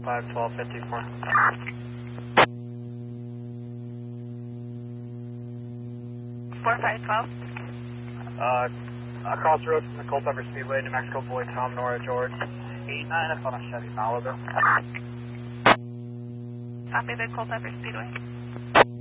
51254. Across the road from the Culpeper Speedway, New Mexico, Boyd, Tom, Nora, George, 89, that's on a Chevy Malibu. Copy the Culpeper Speedway.